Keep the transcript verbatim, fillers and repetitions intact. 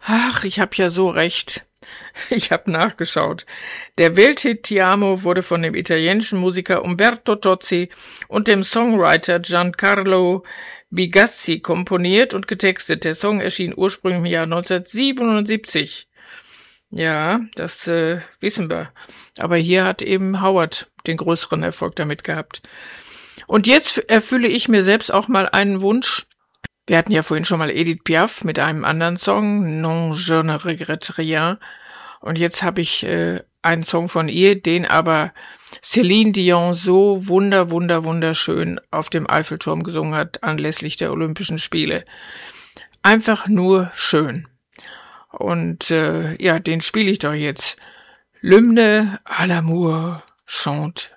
Ach, ich hab ja so recht. Ich hab nachgeschaut. Der Welthit Ti amo wurde von dem italienischen Musiker Umberto Tozzi und dem Songwriter Giancarlo Bigassi komponiert und getextet. Der Song erschien ursprünglich im Jahr neunzehnhundertsiebenundsiebzig. Ja, das äh, wissen wir. Aber hier hat eben Howard den größeren Erfolg damit gehabt. Und jetzt erfülle ich mir selbst auch mal einen Wunsch. Wir hatten ja vorhin schon mal Edith Piaf mit einem anderen Song, Non je ne regrette rien. Und jetzt habe ich äh, einen Song von ihr, den aber Céline Dion so wunder, wunder, wunderschön auf dem Eiffelturm gesungen hat, anlässlich der Olympischen Spiele. Einfach nur schön. Und äh, ja, den spiele ich doch jetzt. L'hymne à l'amour chante